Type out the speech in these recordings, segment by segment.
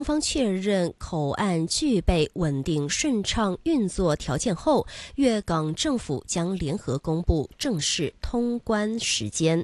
方确认口岸具备稳定顺畅运作条件后，粤港政府将联合公布正式通关时间。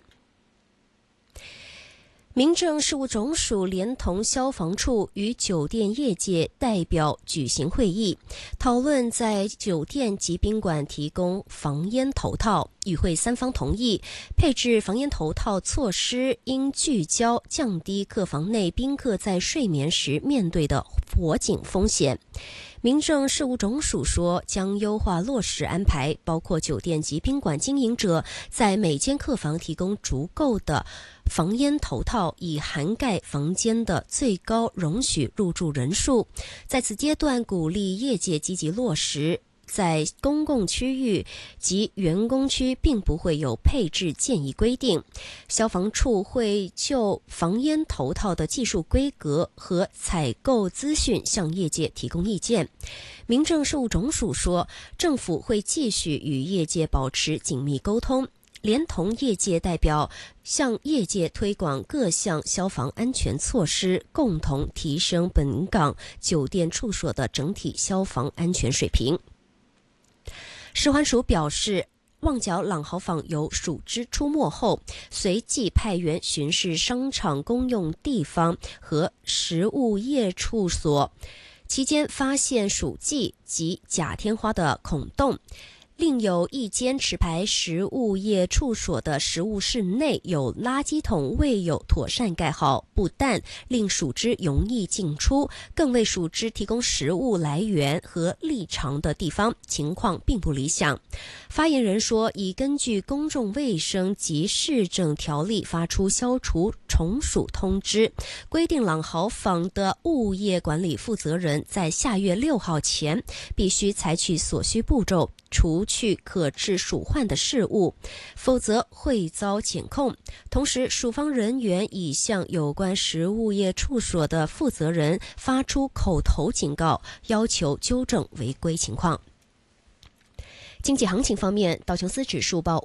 民政事务总署连同消防处与酒店业界代表举行会议，讨论在酒店及宾馆提供防烟头套。与会三方同意，配置防烟头套措施应聚焦降低客房内宾客在睡眠时面对的火警风险。民政事务总署说，将优化落实安排，包括酒店及宾馆经营者在每间客房提供足够的防烟头套，以涵盖房间的最高容许入住人数。在此阶段，鼓励业界积极落实。在公共区域及员工区并不会有配置建议规定，消防处会就防烟头套的技术规格和采购资讯向业界提供意见。民政事务总署说，政府会继续与业界保持紧密沟通，连同业界代表向业界推广各项消防安全措施，共同提升本港酒店处所的整体消防安全水平。食环署表示，旺角朗豪坊有鼠只出没后，随即派员巡视商场公用地方和食物业处所，期间发现鼠迹及假天花的孔洞。另有一间持牌食物业处所的食物室内有垃圾桶未有妥善盖好，不但令鼠只容易进出，更为鼠只提供食物来源和立场的地方，情况并不理想。发言人说，已根据公众卫生及市政条例发出消除虫鼠通知，规定朗豪坊的物业管理负责人在下月6号前必须采取所需步骤，除去可致鼠患的事物，否则会遭检控。同时，署方人员已向有关食物业处所的负责人发出口头警告，要求纠正违规情况。经济行情方面，道琼斯指数报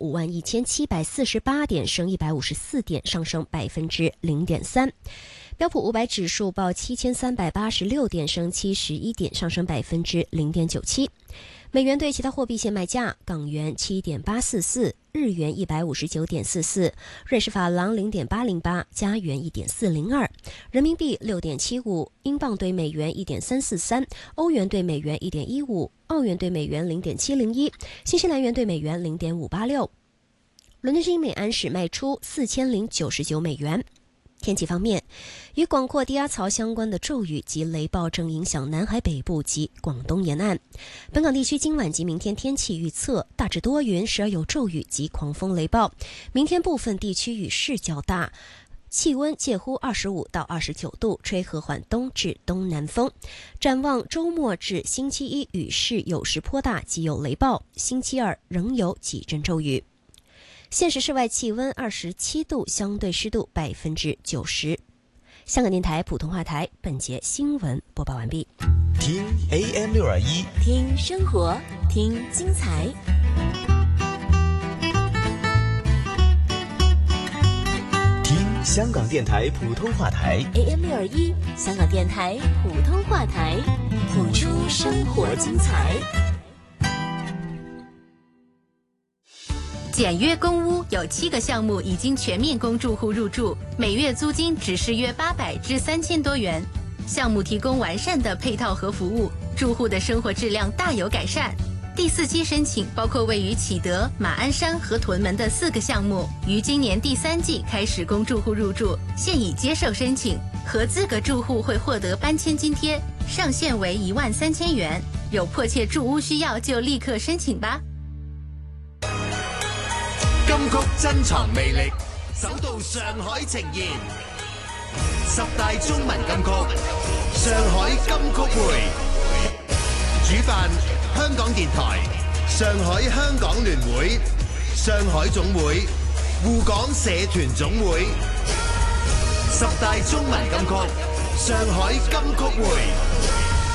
51748点，升154点，上升0.3%。标普500指数报7386点，升71点，上升0.97%。美元对其他货币现卖价：港元7.844，日元159.44，瑞士法郎0.808，加元1.402，人民币6.75，英镑对美元1.343，欧元对美元1.15，澳元对美元0.701，新西兰元对美元0.586。伦敦金每安士卖出4099美元。天气方面，与广阔低压槽相关的骤雨及雷暴正影响南海北部及广东沿岸。本港地区今晚及明天天气预测大致多云，时而有骤雨及狂风雷暴。明天部分地区雨势较大，气温介乎25到29度，吹和缓东至东南风。展望周末至星期一雨势有时颇大，及有雷暴，星期二仍有几阵骤雨。现时室外气温27度，相对湿度90%。香港电台普通话台本节新闻播报完毕。 听 AM621， 听生活，听精彩。 听香港电台普通话台 AM621，香港电台普通话台，谱出生活精彩。 简约公屋有7个项目已经全面供住户入住，每月租金只是约800至3000多元。项目提供完善的配套和服务，住户的生活质量大有改善。第4期申请包括位于启德、马鞍山和屯门的4个项目，于今年第3季开始供住户入住，现已接受申请。合资格住户会获得搬迁津贴，上限为13000元。有迫切住屋需要就立刻申请吧。 金曲珍藏魅力，首度上海呈現10大中文金曲，上海金曲會。主辦香港電台、上海香港聯會、上海總會、滬港社團總會。10大中文金曲，上海金曲會。